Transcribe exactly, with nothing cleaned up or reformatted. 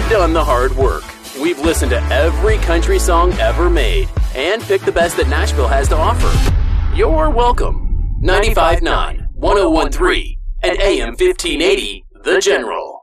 done the hard work. We've listened to every country song ever made and picked the best that Nashville has to offer. You're welcome. ninety-five point nine, one oh one point three, and A M fifteen eighty, The General.